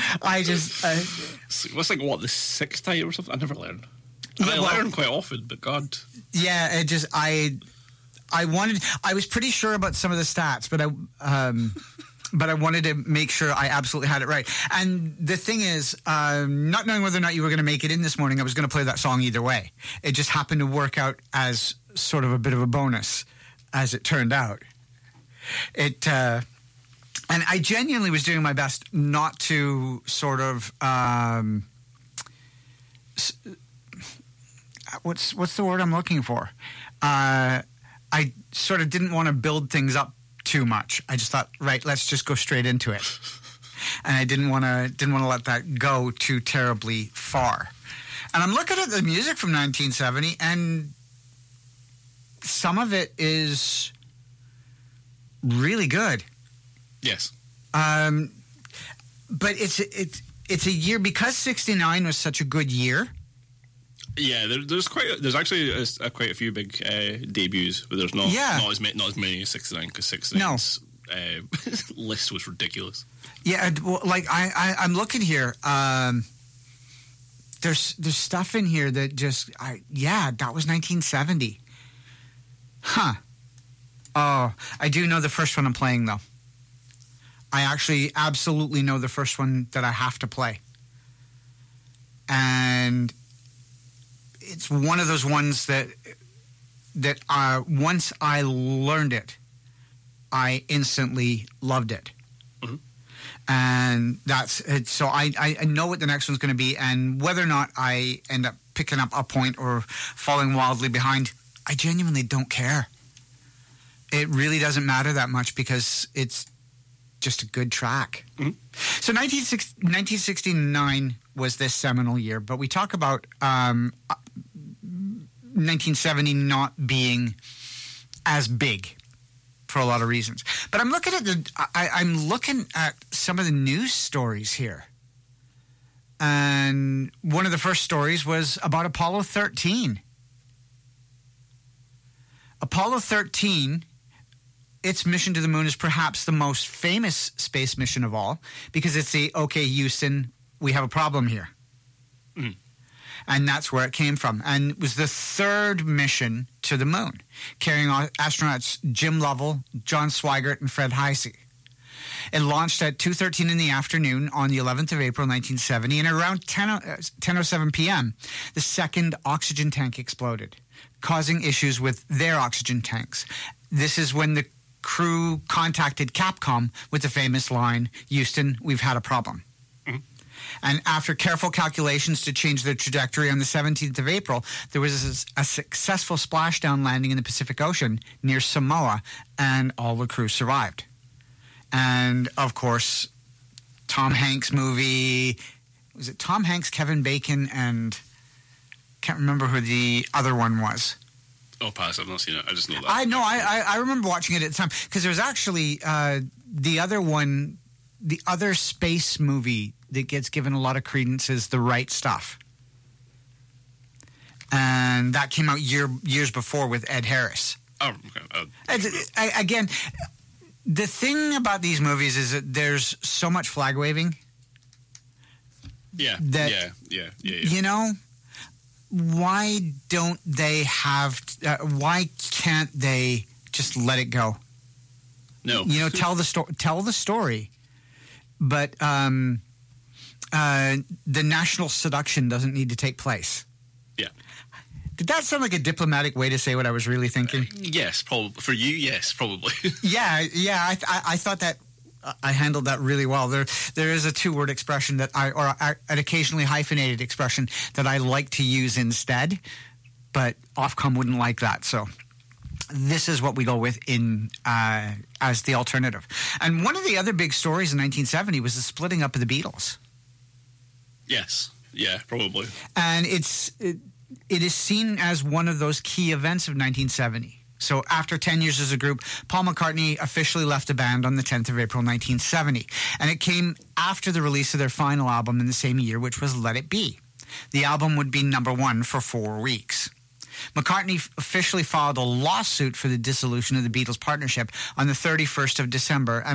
I just... what's like, what, the sixth time or something? I never learned. I learn quite often, but God. Yeah, it just... I was pretty sure about some of the stats, but I wanted to make sure I absolutely had it right. And the thing is, not knowing whether or not you were going to make it in this morning, I was going to play that song either way. It just happened to work out as sort of a bit of a bonus, as it turned out. And I genuinely was doing my best not to sort of... what's the word I'm looking for? I sort of didn't want to build things up too much. I just thought, right, let's just go straight into it. And I didn't want to let that go too terribly far. And I'm looking at the music from 1970, and some of it is really good. Yes. But it's a year, because 69 was such a good year. Yeah, there's actually quite a few big debuts, but there's not as many as 69, because 69's list was ridiculous. Yeah, well, like I'm looking here. There's stuff in here that just that was 1970. Huh. Oh, I do know the first one I'm playing though. I actually absolutely know the first one that I have to play, and it's one of those ones that once I learned it, I instantly loved it. Mm-hmm. And that's it. So I know what the next one's going to be, and whether or not I end up picking up a point or falling wildly behind, I genuinely don't care. It really doesn't matter that much, because it's just a good track. Mm-hmm. So 1969 was this seminal year, but we talk about 1970 not being as big for a lot of reasons. But I'm looking at I'm looking at some of the news stories here. And one of the first stories was about Apollo 13. Apollo 13, its mission to the moon is perhaps the most famous space mission of all, because it's the, okay, Houston, we have a problem here. Mm. And that's where it came from. And it was the third mission to the moon, carrying astronauts Jim Lovell, John Swigert, and Fred Heise. It launched at 2:13 in the afternoon on the 11th of April, 1970, and around 10:07 p.m., the second oxygen tank exploded, causing issues with their oxygen tanks. This is when the crew contacted Capcom with the famous line, "Houston, we've had a problem." And after careful calculations to change their trajectory on the 17th of April, there was a successful splashdown landing in the Pacific Ocean near Samoa, and all the crew survived. And, of course, Tom Hanks movie, was it Tom Hanks, Kevin Bacon, and can't remember who the other one was. Oh, pass, I've not seen it. I just know that. I remember watching it at the time, because there was actually the other one, the other space movie that gets given a lot of credence is The Right Stuff. And that came out years before with Ed Harris. Oh, okay. Again, the thing about these movies is that there's so much flag waving. Yeah. You know, why don't they have... why can't they just let it go? No. You know, tell the story. But the national seduction doesn't need to take place. Yeah. Did that sound like a diplomatic way to say what I was really thinking? Yes, probably. For you, yes, probably. Yeah. I thought that I handled that really well. There is a two-word expression or an occasionally hyphenated expression that I like to use instead, but Ofcom wouldn't like that. So this is what we go with as the alternative. And one of the other big stories in 1970 was the splitting up of the Beatles. Yes. Yeah, probably. And it is seen as one of those key events of 1970. So after 10 years as a group, Paul McCartney officially left the band on the 10th of April, 1970. And it came after the release of their final album in the same year, which was Let It Be. The album would be number one for 4 weeks. McCartney officially filed a lawsuit for the dissolution of the Beatles partnership on the 31st of December.